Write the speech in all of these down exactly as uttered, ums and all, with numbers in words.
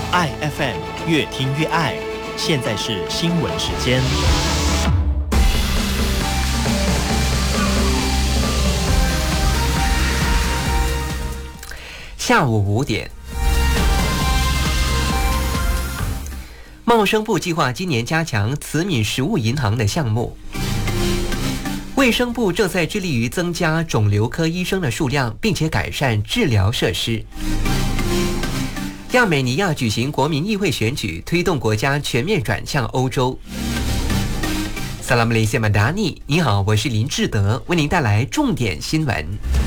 爱 F M 越听越爱，现在是新闻时间。 下午五点，贸生部计划今年加强慈悯食物银行的项目。卫生部正在致力于增加肿瘤科医生的数量，并且改善治疗设施。亚美尼亚举行国民议会选举，推动国家全面转向欧洲。萨拉姆雷谢曼达尼，你好，我是林志德，为您带来重点新闻。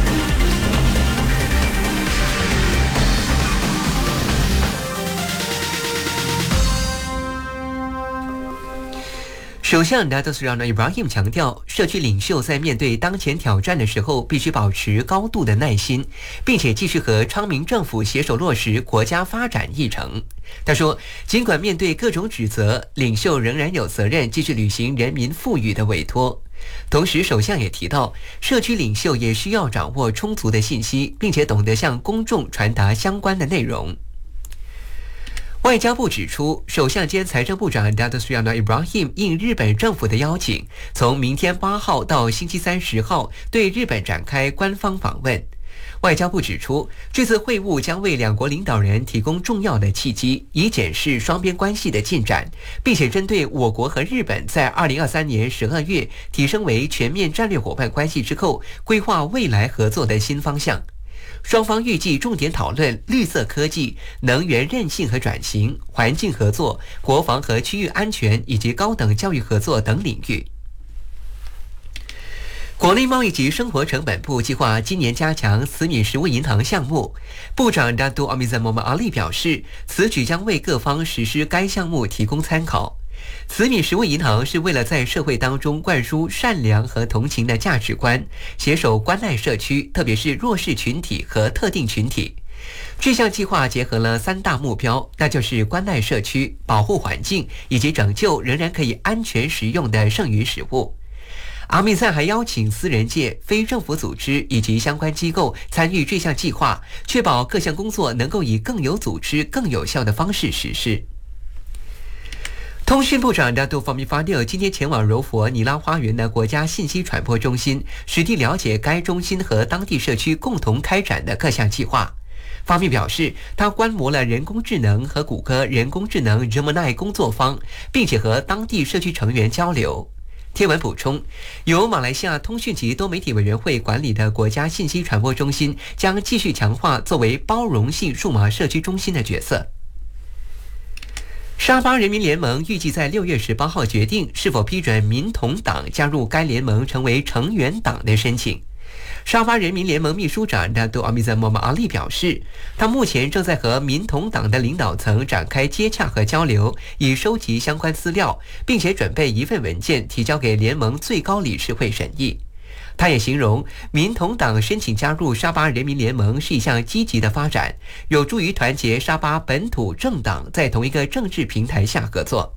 首相纳德斯让伊布拉希姆强调，社区领袖在面对当前挑战的时候，必须保持高度的耐心，并且继续和昌明政府携手落实国家发展议程。他说，尽管面对各种指责，领袖仍然有责任继续履行人民赋予的委托。同时，首相也提到，社区领袖也需要掌握充足的信息，并且懂得向公众传达相关的内容。外交部指出，首相兼财政部长 Datuk Seri Anwar Ibrahim 应日本政府的邀请，从明天八号到星期三十号对日本展开官方访问。外交部指出，这次会晤将为两国领导人提供重要的契机，以检视双边关系的进展，并且针对我国和日本在二零二三年十二月提升为全面战略伙伴关系之后，规划未来合作的新方向。双方预计重点讨论绿色科技、能源韧性和转型、环境合作、国防和区域安全以及高等教育合作等领域。国内贸易及生活成本部计划今年加强慈悯食物银行项目。部长 Datuk Amizan Muhammad Ali 表示，此举将为各方实施该项目提供参考。慈悯食物银行是为了在社会当中灌输善良和同情的价值观，携手关爱社区，特别是弱势群体和特定群体。这项计划结合了三大目标，那就是关爱社区、保护环境以及拯救仍然可以安全食用的剩余食物。阿密赞还邀请私人界、非政府组织以及相关机构参与这项计划，确保各项工作能够以更有组织、更有效的方式实施。通讯部长 Datuk Fahmi Fadil 今天前往柔佛尼拉花园的国家信息传播中心，实地了解该中心和当地社区共同开展的各项计划。方面表示，他观摩了人工智能和谷歌人工智能 Gemini 工作坊，并且和当地社区成员交流。天文补充，由马来西亚通讯及多媒体委员会管理的国家信息传播中心将继续强化作为包容性数码社区中心的角色。沙巴人民联盟预计在六月十八号决定是否批准民统党加入该联盟成为成员党的申请。沙巴人民联盟秘书长 Datuk Amizan Muhammad Ali 表示，他目前正在和民统党的领导层展开接洽和交流，以收集相关资料，并且准备一份文件提交给联盟最高理事会审议。他也形容民统党申请加入沙巴人民联盟是一项积极的发展，有助于团结沙巴本土政党在同一个政治平台下合作。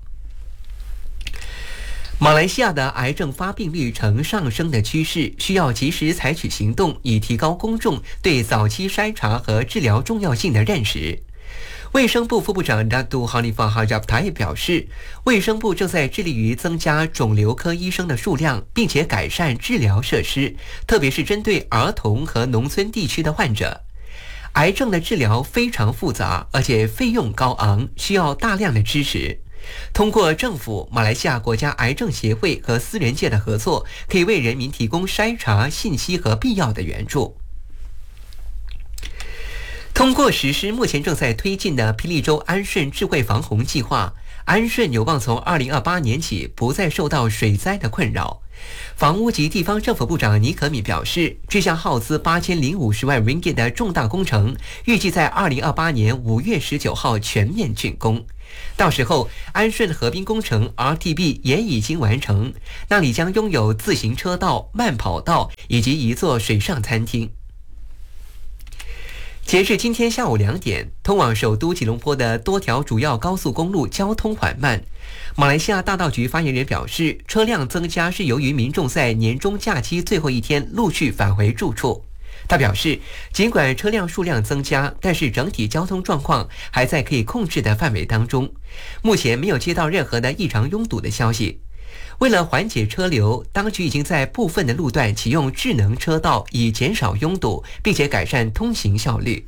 马来西亚的癌症发病率呈上升的趋势，需要及时采取行动，以提高公众对早期筛查和治疗重要性的认识。卫生部副部长 Datuk Hanifah Hajab Taib 表示，卫生部正在致力于增加肿瘤科医生的数量，并且改善治疗设施，特别是针对儿童和农村地区的患者。癌症的治疗非常复杂，而且费用高昂，需要大量的支持。通过政府、马来西亚国家癌症协会和私人界的合作，可以为人民提供筛查信息和必要的援助。通过实施目前正在推进的霹雳州安顺智慧防洪计划，安顺有望从二零二八年起不再受到水灾的困扰。房屋及地方政府部长尼可米表示，这项耗资八千零五十万 ringgit 的重大工程，预计在二零二八年五月十九号全面竣工。到时候，安顺河滨工程 R T B 也已经完成，那里将拥有自行车道、慢跑道以及一座水上餐厅。截至今天下午两点，通往首都吉隆坡的多条主要高速公路交通缓慢。马来西亚大道局发言人表示，车辆增加是由于民众在年终假期最后一天陆续返回住处。 他表示，尽管车辆数量增加，但是整体交通状况还在可以控制的范围当中，目前没有接到任何的异常拥堵的消息。为了缓解车流，当局已经在部分的路段启用智能车道，以减少拥堵，并且改善通行效率。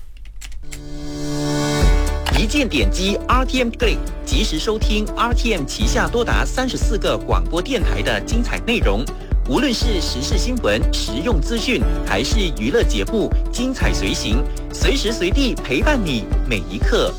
一键点击 R T M Play， 及时收听 R T M 旗下多达三十四个广播电台的精彩内容。无论是时事新闻、实用资讯，还是娱乐节目，精彩随行，随时随地陪伴你每一刻。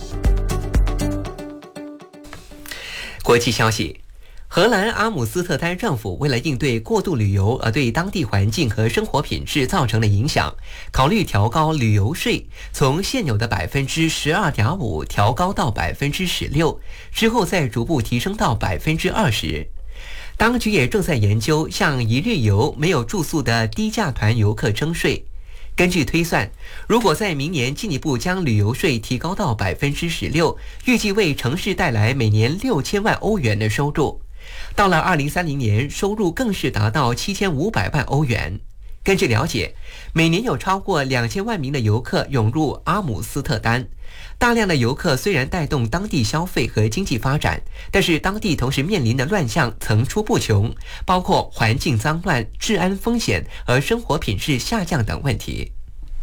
国际消息。荷兰阿姆斯特丹政府为了应对过度旅游而对当地环境和生活品质造成的影响，考虑调高旅游税，从现有的百分之十二点五调高到百分之十六，之后再逐步提升到百分之二十。当局也正在研究向一日游没有住宿的低价团游客征税。根据推算，如果在明年进一步将旅游税提高到百分之十六，预计为城市带来每年六千万欧元的收入。到了二零三零年，收入更是达到七千五百万欧元。根据了解，每年有超过两千万名的游客涌入阿姆斯特丹。大量的游客虽然带动当地消费和经济发展，但是当地同时面临的乱象层出不穷，包括环境脏乱、治安风险和生活品质下降等问题。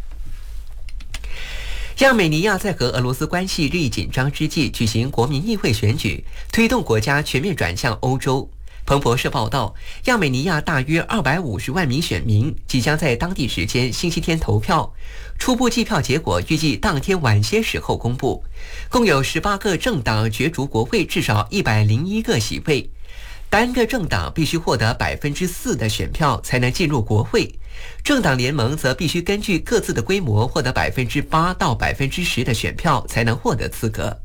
亚美尼亚在和俄罗斯关系日益紧张之际举行国民议会选举，推动国家全面转向欧洲。彭博社报道，亚美尼亚大约二百五十万名选民即将在当地时间星期天投票，初步计票结果预计当天晚些时候公布。共有十八个政党角逐国会至少一百零一个席位，单个政党必须获得百分之四的选票才能进入国会，政党联盟则必须根据各自的规模获得百分之八到百分之十的选票才能获得资格。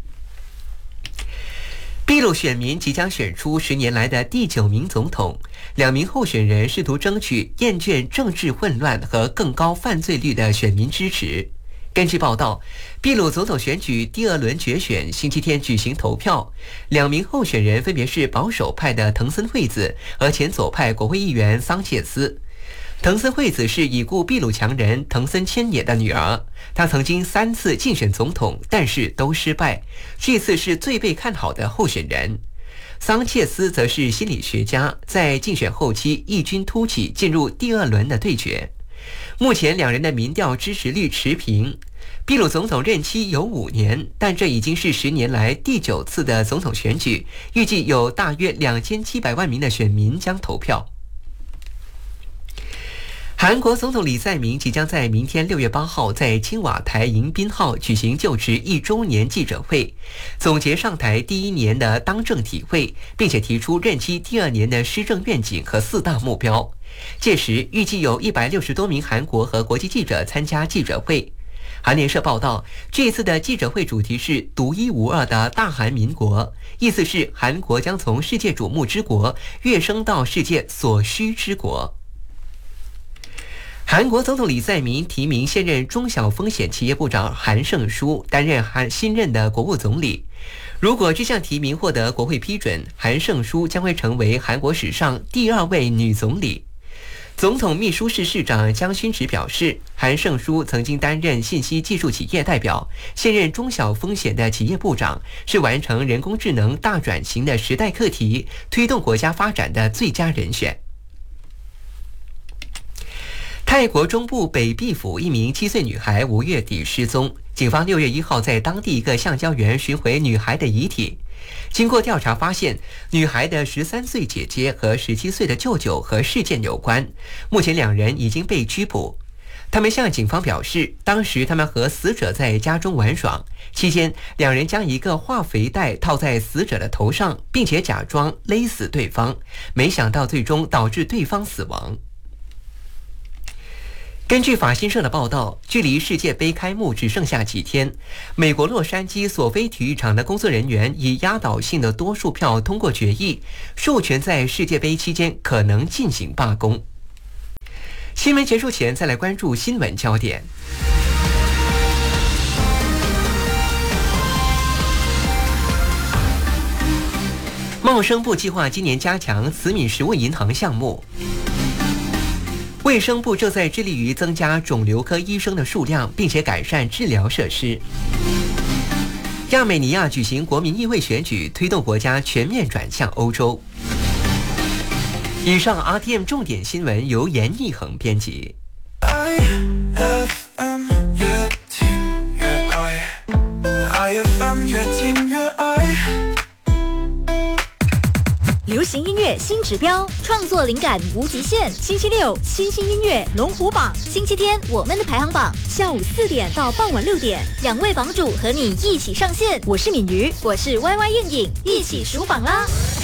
秘鲁选民即将选出十年来的第九名总统，两名候选人试图争取厌倦政治混乱和更高犯罪率的选民支持。根据报道，秘鲁总统选举第二轮决选星期天举行投票，两名候选人分别是保守派的藤森惠子和前左派国会议员桑切斯。藤森惠子是已故秘鲁强人藤森千野的女儿，她曾经三次竞选总统，但是都失败，这次是最被看好的候选人。桑切斯则是心理学家，在竞选后期异军突起，进入第二轮的对决。目前两人的民调支持率持平。秘鲁总统任期有五年，但这已经是十年来第九次的总统选举，预计有大约两千七百万名的选民将投票。韩国总统李在明即将在明天六月八号在青瓦台迎宾号举行就职一周年记者会，总结上台第一年的当政体会，并且提出任期第二年的施政愿景和四大目标。届时预计有一百六十多名韩国和国际记者参加记者会。韩联社报道，这次的记者会主题是独一无二的大韩民国，意思是韩国将从世界瞩目之国跃升到世界所需之国。韩国总统李在明提名现任中小风险企业部长韩胜淑担任韩新任的国务总理。如果这项提名获得国会批准，韩胜淑将会成为韩国史上第二位女总理。总统秘书室室长姜勋植表示，韩胜淑曾经担任信息技术企业代表，现任中小风险的企业部长，是完成人工智能大转型的时代课题，推动国家发展的最佳人选。泰国中部北碧府一名七岁女孩五月底失踪，警方六月一号在当地一个橡胶园寻回女孩的遗体。经过调查发现，女孩的十三岁姐姐和十七岁的舅舅和事件有关，目前两人已经被拘捕。他们向警方表示，当时他们和死者在家中玩耍，期间两人将一个化肥袋套在死者的头上，并且假装勒死对方，没想到最终导致对方死亡。根据法新社的报道，距离世界杯开幕只剩下几天，美国洛杉矶索菲体育场的工作人员以压倒性的多数票通过决议，授权在世界杯期间可能进行罢工。新闻结束前，再来关注新闻焦点。贸生部计划今年加强慈悯食物银行项目。卫卫生部正在致力于增加肿瘤科医生的数量，并且改善治疗设施。亚美尼亚举行国民议会选举，推动国家全面转向欧洲。以上 R T M 重点新闻由严义恒编辑。I F M 越听越爱 I F M 越听越爱流行音乐新指标，创作灵感无极限。星期六新兴音乐龙虎榜，星期天我们的排行榜，下午四点到傍晚六点，两位榜主和你一起上线。我是敏瑜，我是 Y Y 应颖，一起数榜啦！